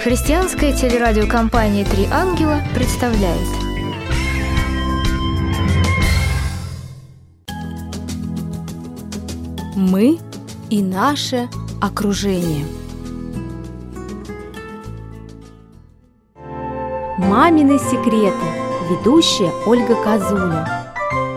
Христианская телерадиокомпания «Три ангела» представляет. Мы и наше окружение. Мамины секреты. Ведущая Ольга Козуля.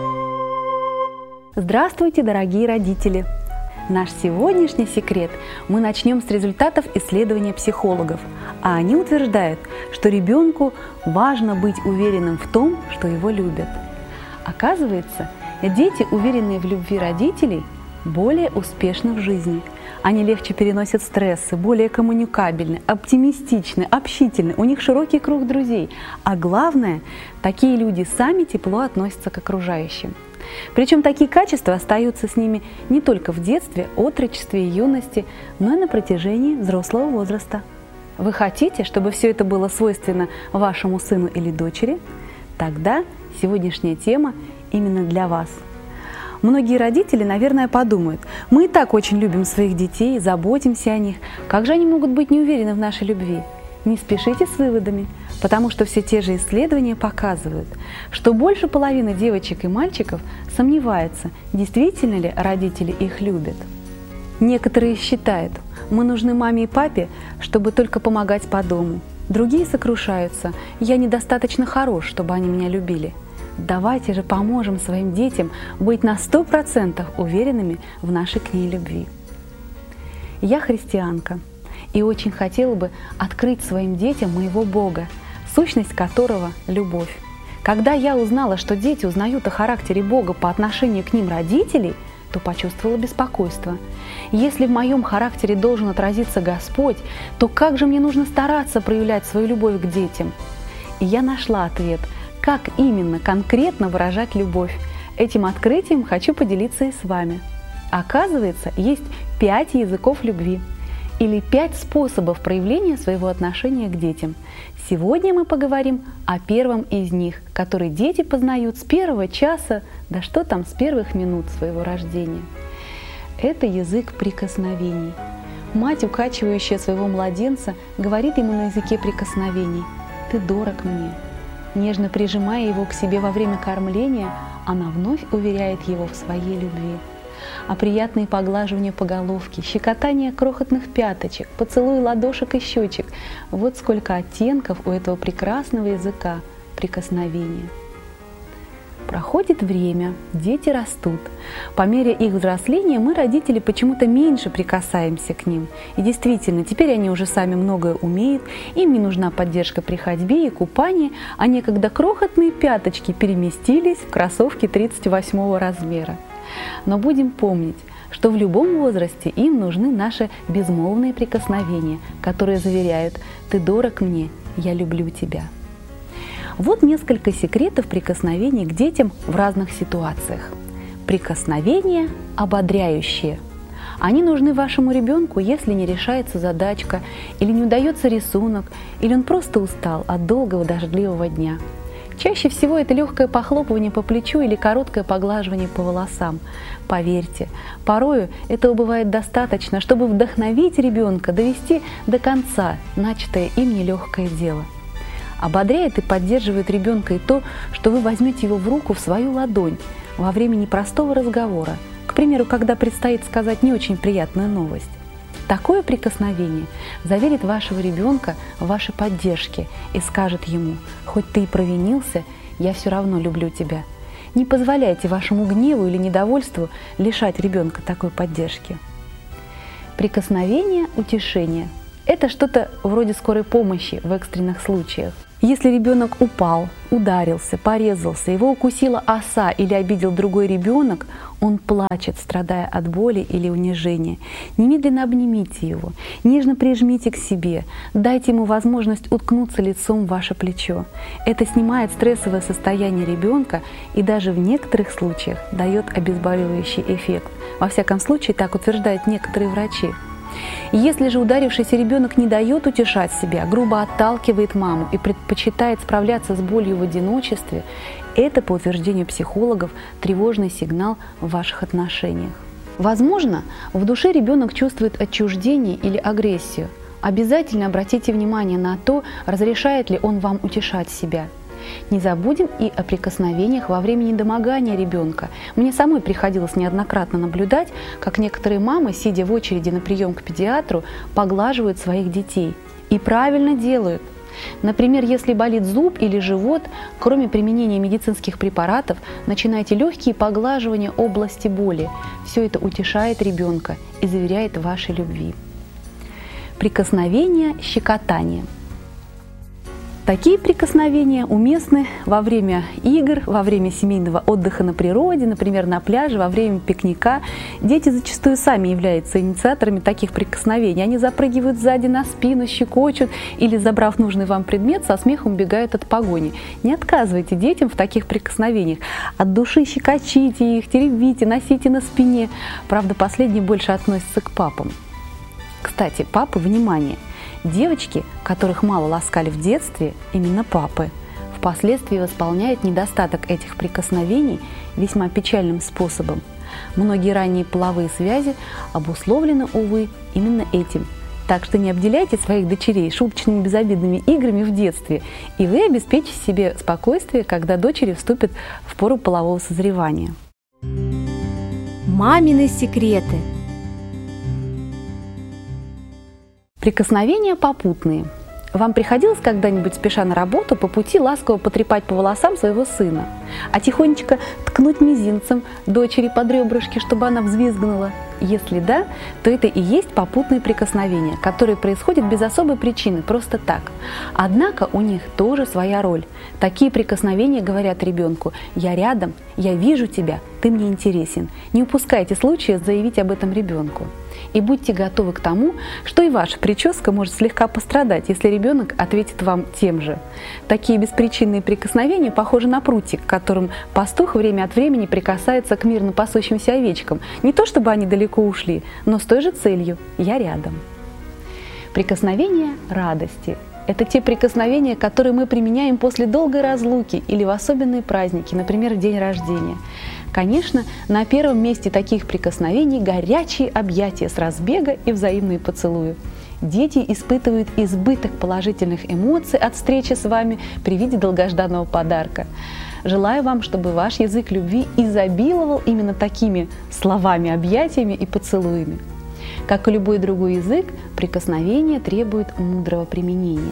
Здравствуйте, дорогие родители! Наш сегодняшний секрет мы начнем с результатов исследования психологов, а они утверждают, что ребенку важно быть уверенным в том, что его любят. Оказывается, дети, уверенные в любви родителей, более успешны в жизни. Они легче переносят стрессы, более коммуникабельны, оптимистичны, общительны, у них широкий круг друзей. А главное, такие люди сами тепло относятся к окружающим. Причем такие качества остаются с ними не только в детстве, отрочестве и юности, но и на протяжении взрослого возраста. Вы хотите, чтобы все это было свойственно вашему сыну или дочери? Тогда сегодняшняя тема именно для вас. Многие родители, наверное, подумают: мы и так очень любим своих детей, заботимся о них. Как же они могут быть не уверены в нашей любви? Не спешите с выводами, потому что все те же исследования показывают, что больше половины девочек и мальчиков сомневаются, действительно ли родители их любят. Некоторые считают: мы нужны маме и папе, чтобы только помогать по дому. Другие сокрушаются: я недостаточно хорош, чтобы они меня любили. Давайте же поможем своим детям быть на 100% уверенными в нашей к ней любви. Я христианка и очень хотела бы открыть своим детям моего Бога, сущность которого – любовь. Когда я узнала, что дети узнают о характере Бога по отношению к ним родителей, то почувствовала беспокойство. Если в моем характере должен отразиться Господь, то как же мне нужно стараться проявлять свою любовь к детям? И я нашла ответ, как именно, конкретно выражать любовь. Этим открытием хочу поделиться и с вами. Оказывается, есть 5 языков любви или 5 способов проявления своего отношения к детям. Сегодня мы поговорим о первом из них, который дети познают с первого часа, да что там, с первых минут своего рождения. Это язык прикосновений. Мать, укачивающая своего младенца, говорит ему на языке прикосновений: «Ты дорог мне». Нежно прижимая его к себе во время кормления, она вновь уверяет его в своей любви. А приятные поглаживания по головке, щекотание крохотных пяточек, поцелуй ладошек и щечек – вот сколько оттенков у этого прекрасного языка прикосновения. Проходит время, дети растут. По мере их взросления мы, родители, почему-то меньше прикасаемся к ним. И действительно, теперь они уже сами многое умеют, им не нужна поддержка при ходьбе и купании, а некогда крохотные пяточки переместились в кроссовки 38 размера. Но будем помнить, что в любом возрасте им нужны наши безмолвные прикосновения, которые заверяют: «Ты дорог мне, я люблю тебя». Вот несколько секретов прикосновений к детям в разных ситуациях. Прикосновения ободряющие. Они нужны вашему ребенку, если не решается задачка, или не удается рисунок, или он просто устал от долгого дождливого дня. Чаще всего это легкое похлопывание по плечу или короткое поглаживание по волосам. Поверьте, порою этого бывает достаточно, чтобы вдохновить ребенка, довести до конца начатое им нелегкое дело. Ободряет и поддерживает ребенка и то, что вы возьмете его в руку в свою ладонь во время непростого разговора, к примеру, когда предстоит сказать не очень приятную новость. Такое прикосновение заверит вашего ребенка в вашей поддержке и скажет ему: «Хоть ты и провинился, я все равно люблю тебя». Не позволяйте вашему гневу или недовольству лишать ребенка такой поддержки. Прикосновение утешения – это что-то вроде скорой помощи в экстренных случаях. Если ребенок упал, ударился, порезался, его укусила оса или обидел другой ребенок, он плачет, страдая от боли или унижения. Немедленно обнимите его, нежно прижмите к себе, дайте ему возможность уткнуться лицом в ваше плечо. Это снимает стрессовое состояние ребенка и даже в некоторых случаях дает обезболивающий эффект. Во всяком случае, так утверждают некоторые врачи. Если же ударившийся ребенок не дает утешать себя, грубо отталкивает маму и предпочитает справляться с болью в одиночестве, это, по утверждению психологов, тревожный сигнал в ваших отношениях. Возможно, в душе ребенок чувствует отчуждение или агрессию. Обязательно обратите внимание на то, разрешает ли он вам утешать себя. Не забудем и о прикосновениях во время недомогания ребенка. Мне самой приходилось неоднократно наблюдать, как некоторые мамы, сидя в очереди на прием к педиатру, поглаживают своих детей. И правильно делают. Например, если болит зуб или живот, кроме применения медицинских препаратов, начинайте легкие поглаживания области боли. Все это утешает ребенка и заверяет в вашей любви. Прикосновение, щекотание. Такие прикосновения уместны во время игр, во время семейного отдыха на природе, например, на пляже, во время пикника. Дети зачастую сами являются инициаторами таких прикосновений. Они запрыгивают сзади на спину, щекочут или, забрав нужный вам предмет, со смехом убегают от погони. Не отказывайте детям в таких прикосновениях. От души щекочите их, теребите, носите на спине. Правда, последние больше относятся к папам. Кстати, папы, внимание! Девочки, которых мало ласкали в детстве, именно папы, впоследствии восполняют недостаток этих прикосновений весьма печальным способом. Многие ранние половые связи обусловлены, увы, именно этим. Так что не обделяйте своих дочерей шуточными безобидными играми в детстве, и вы обеспечите себе спокойствие, когда дочери вступят в пору полового созревания. Мамины секреты. Прикосновения попутные. Вам приходилось когда-нибудь, спеша на работу, по пути ласково потрепать по волосам своего сына, а тихонечко ткнуть мизинцем дочери под ребрышки, чтобы она взвизгнула? Если да, то это и есть попутные прикосновения, которые происходят без особой причины, просто так. Однако у них тоже своя роль. Такие прикосновения говорят ребенку: «Я рядом, я вижу тебя, ты мне интересен». Не упускайте случая заявить об этом ребенку. И будьте готовы к тому, что и ваша прическа может слегка пострадать, если ребенок ответит вам тем же. Такие беспричинные прикосновения похожи на прутик, которым пастух время от времени прикасается к мирно пасущимся овечкам. Не то чтобы они далеко ушли, но с той же целью – «я рядом». Прикосновения радости. Это те прикосновения, которые мы применяем после долгой разлуки или в особенные праздники, например, в день рождения. Конечно, на первом месте таких прикосновений горячие объятия с разбега и взаимные поцелуи. Дети испытывают избыток положительных эмоций от встречи с вами при виде долгожданного подарка. Желаю вам, чтобы ваш язык любви изобиловал именно такими словами, объятиями и поцелуями. Как и любой другой язык, прикосновение требует мудрого применения.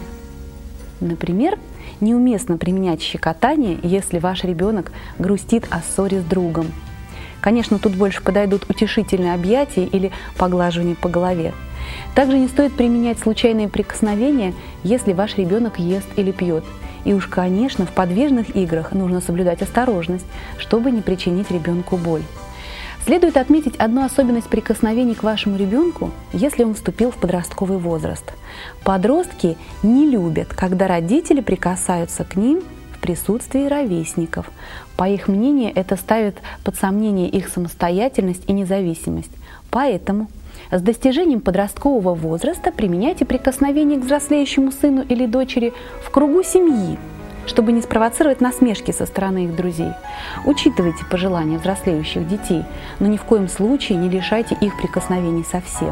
Например, неуместно применять щекотание, если ваш ребенок грустит о ссоре с другом. Конечно, тут больше подойдут утешительные объятия или поглаживание по голове. Также не стоит применять случайные прикосновения, если ваш ребенок ест или пьет. И уж, конечно, в подвижных играх нужно соблюдать осторожность, чтобы не причинить ребенку боль. Следует отметить одну особенность прикосновений к вашему ребенку, если он вступил в подростковый возраст. Подростки не любят, когда родители прикасаются к ним в присутствии ровесников. По их мнению, это ставит под сомнение их самостоятельность и независимость. Поэтому с достижением подросткового возраста применяйте прикосновение к взрослеющему сыну или дочери в кругу семьи, чтобы не спровоцировать насмешки со стороны их друзей. Учитывайте пожелания взрослеющих детей, но ни в коем случае не лишайте их прикосновений совсем.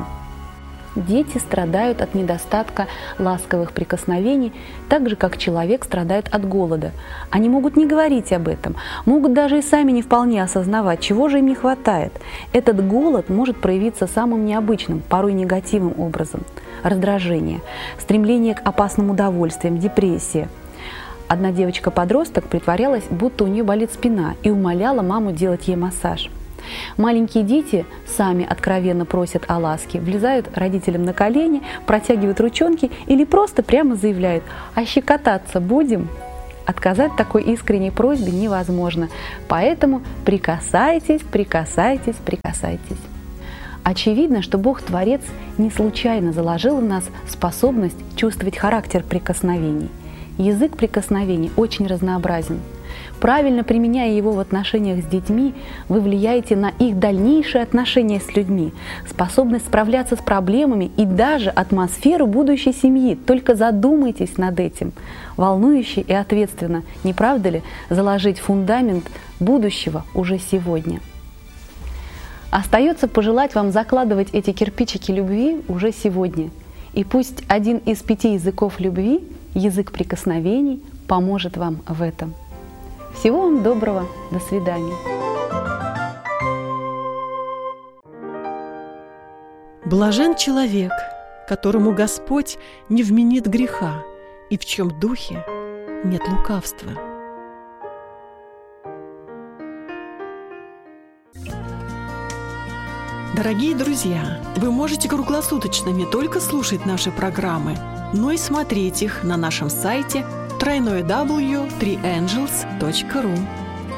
Дети страдают от недостатка ласковых прикосновений, так же, как человек страдает от голода. Они могут не говорить об этом, могут даже и сами не вполне осознавать, чего же им не хватает. Этот голод может проявиться самым необычным, порой негативным образом. Раздражение, стремление к опасным удовольствиям, депрессия. Одна девочка-подросток притворялась, будто у нее болит спина, и умоляла маму делать ей массаж. Маленькие дети сами откровенно просят о ласке, влезают родителям на колени, протягивают ручонки или просто прямо заявляют: «А щекотаться будем?» Отказать такой искренней просьбе невозможно, поэтому прикасайтесь, прикасайтесь, прикасайтесь. Очевидно, что Бог-творец не случайно заложил в нас способность чувствовать характер прикосновений. Язык прикосновений очень разнообразен. Правильно применяя его в отношениях с детьми, вы влияете на их дальнейшие отношения с людьми, способность справляться с проблемами и даже атмосферу будущей семьи. Только задумайтесь над этим. Волнующе и ответственно, не правда ли, заложить фундамент будущего уже сегодня? Остается пожелать вам закладывать эти кирпичики любви уже сегодня И пусть один из 5 языков любви, язык прикосновений, поможет вам в этом. Всего вам доброго. До свидания. Блажен человек, которому Господь не вменит греха, и в чьем духе нет лукавства. Дорогие друзья, вы можете круглосуточно не только слушать наши программы, но и смотреть их на нашем сайте www.3angels.ru.